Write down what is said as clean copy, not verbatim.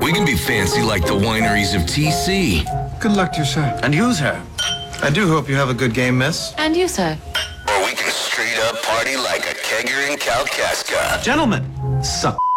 We can be fancy like the wineries of TC. Good luck to you, sir. And use her. I do hope you have a good game, miss. And you, sir. Or we can straight up party like a kegger in Kalkaska. Gentlemen, suck.